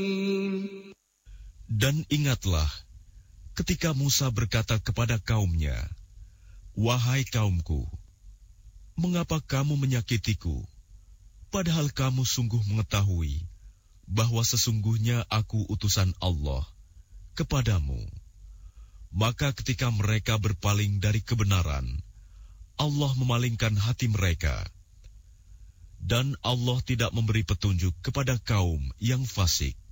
Dan ingatlah, ketika Musa berkata kepada kaumnya, "Wahai kaumku, mengapa kamu menyakitiku, padahal kamu sungguh mengetahui bahwa sesungguhnya aku utusan Allah kepadamu?" Maka ketika mereka berpaling dari kebenaran, Allah memalingkan hati mereka. Dan Allah tidak memberi petunjuk kepada kaum yang fasik.